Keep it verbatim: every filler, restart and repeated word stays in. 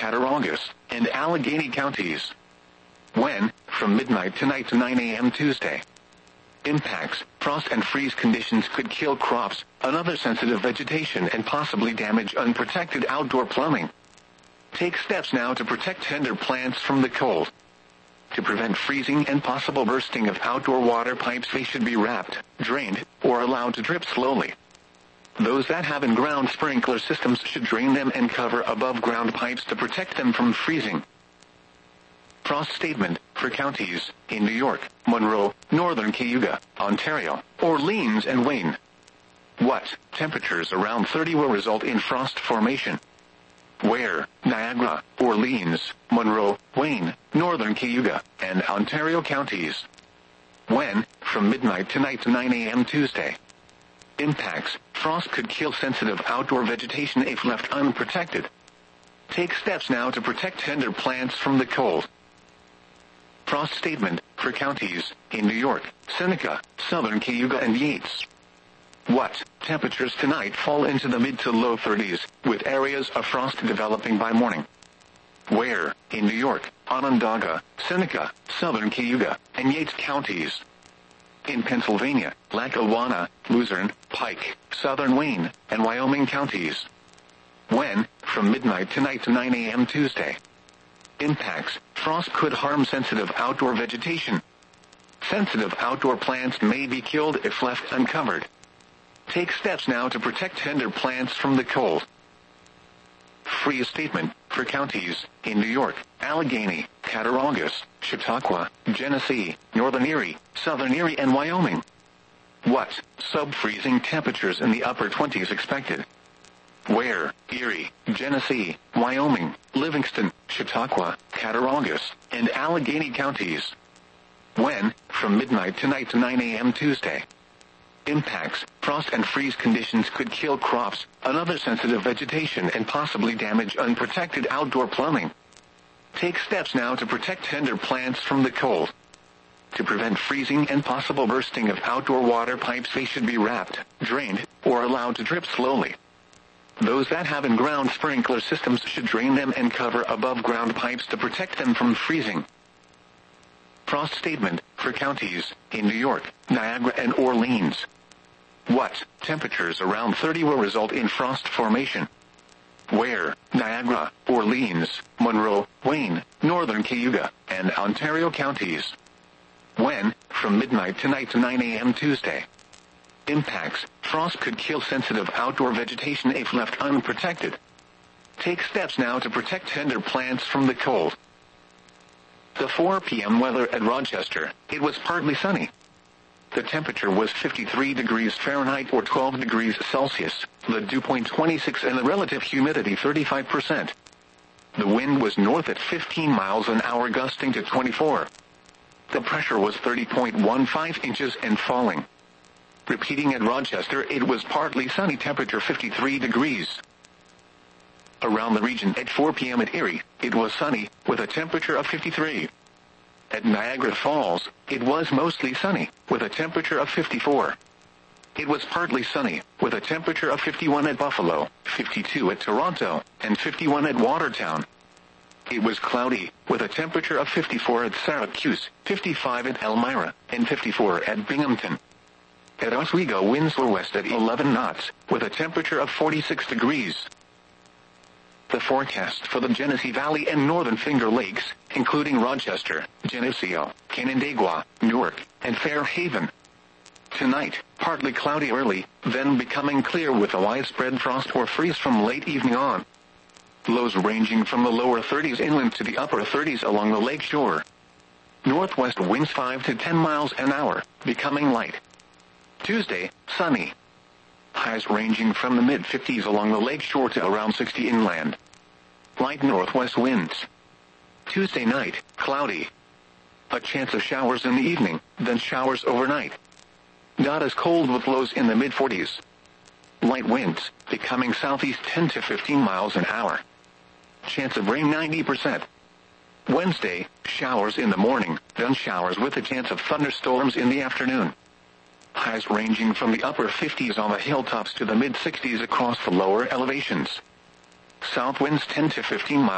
Cattaraugus, and Allegheny counties. When, from midnight tonight to nine a m Tuesday. Impacts, frost and freeze conditions could kill crops, another sensitive vegetation and possibly damage unprotected outdoor plumbing. Take steps now to protect tender plants from the cold. To prevent freezing and possible bursting of outdoor water pipes, they should be wrapped, drained, or allowed to drip slowly. Those that have in-ground sprinkler systems should drain them and cover above-ground pipes to protect them from freezing. Frost statement for counties in New York, Monroe, Northern Cayuga, Ontario, Orleans and Wayne. What temperatures around thirty will result in frost formation? Where? Niagara, Orleans, Monroe, Wayne, Northern Cayuga, and Ontario counties. When? From midnight tonight to nine a m Tuesday. Impacts, frost could kill sensitive outdoor vegetation if left unprotected. Take steps now to protect tender plants from the cold. Frost statement for counties in New York, Seneca, Southern Cayuga and Yates. What temperatures tonight fall into the mid to low thirties, with areas of frost developing by morning? Where? In New York, Onondaga, Seneca, Southern Cayuga, and Yates counties. In Pennsylvania, Lackawanna, Luzerne, Pike, Southern Wayne, and Wyoming counties. When? From midnight tonight to nine a m Tuesday. Impacts, frost could harm sensitive outdoor vegetation. Sensitive outdoor plants may be killed if left uncovered. Take steps now to protect tender plants from the cold. Freeze statement for counties in New York, Allegheny, Cattaraugus, Chautauqua, Genesee, Northern Erie, Southern Erie and Wyoming. What sub-freezing temperatures in the upper twenties expected? Where? Erie, Genesee, Wyoming, Livingston, Chautauqua, Cattaraugus, and Allegheny counties. When? From midnight tonight to nine a m Tuesday. Impacts, frost and freeze conditions could kill crops, another sensitive vegetation and possibly damage unprotected outdoor plumbing. Take steps now to protect tender plants from the cold. To prevent freezing and possible bursting of outdoor water pipes, they should be wrapped, drained, or allowed to drip slowly. Those that have in-ground sprinkler systems should drain them and cover above-ground pipes to protect them from freezing. Frost statement for counties in New York, Niagara and Orleans. What temperatures around thirty will result in frost formation? Where? Niagara, Orleans, Monroe, Wayne, Northern Cayuga, and Ontario counties. When? From midnight tonight to nine a m Tuesday. Impacts, frost could kill sensitive outdoor vegetation if left unprotected. Take steps now to protect tender plants from the cold. The four p m weather at Rochester, it was partly sunny. The temperature was fifty-three degrees Fahrenheit or twelve degrees Celsius, the dew point twenty-six and the relative humidity thirty-five percent. The wind was north at fifteen miles an hour gusting to twenty-four. The pressure was thirty point one five inches and falling. Repeating at Rochester, it was partly sunny, temperature fifty-three degrees. Around the region at four p m at Erie, it was sunny, with a temperature of fifty-three. At Niagara Falls, it was mostly sunny, with a temperature of fifty-four. It was partly sunny, with a temperature of fifty-one at Buffalo, fifty-two at Toronto, and fifty-one at Watertown. It was cloudy, with a temperature of fifty-four at Syracuse, fifty-five at Elmira, and fifty-four at Binghamton. At Oswego, winds were west at eleven knots, with a temperature of forty-six degrees. The forecast for the Genesee Valley and Northern Finger Lakes, including Rochester, Geneseo, Canandaigua, Newark, and Fairhaven. Tonight, partly cloudy early, then becoming clear with a widespread frost or freeze from late evening on. Lows ranging from the lower thirties inland to the upper thirties along the lake shore. Northwest winds five to ten miles an hour, becoming light. Tuesday, sunny. Highs ranging from the mid-fifties along the lake shore to around sixty inland. Light northwest winds. Tuesday night, cloudy. A chance of showers in the evening, then showers overnight. Not as cold with lows in the mid-forties. Light winds, becoming southeast ten to fifteen miles an hour. Chance of rain ninety percent. Wednesday, showers in the morning, then showers with a chance of thunderstorms in the afternoon. Highs ranging from the upper fifties on the hilltops to the mid-sixties across the lower elevations. South winds ten to fifteen miles